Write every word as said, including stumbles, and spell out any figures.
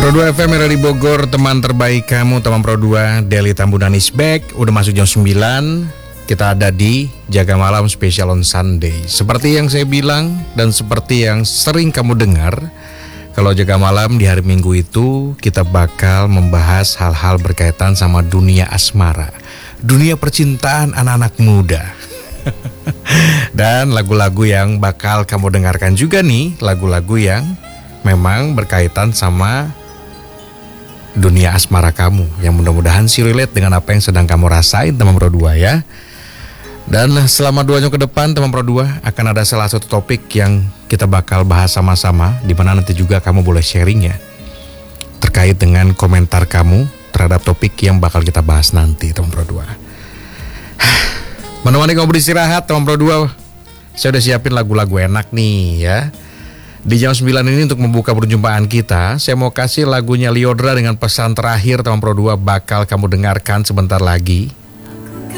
Pro dua F M era di Bogor, teman terbaik kamu, teman Pro dua, Deli Tambunan is back. Udah masuk jam sembilan, kita ada di Jaga Malam Special on Sunday. Seperti yang saya bilang dan seperti yang sering kamu dengar, kalau Jaga Malam di hari Minggu itu kita bakal membahas hal-hal berkaitan sama dunia asmara, dunia percintaan anak-anak muda. Dan lagu-lagu yang bakal kamu dengarkan juga nih, lagu-lagu yang memang berkaitan sama dunia asmara kamu, yang mudah-mudahan sih relate dengan apa yang sedang kamu rasain, teman Pro dua ya. Dan selama dua jam ke depan, teman Pro dua, akan ada salah satu topik yang kita bakal bahas sama-sama, di mana nanti juga kamu boleh sharing ya, terkait dengan komentar kamu terhadap topik yang bakal kita bahas nanti, teman Pro dua. Menemani kamu beristirahat, teman Pro dua, saya udah siapin lagu-lagu enak nih ya. Di jam sembilan ini untuk membuka perjumpaan kita, saya mau kasih lagunya Lyodra dengan pesan terakhir, teman Pro dua, bakal kamu dengarkan sebentar lagi.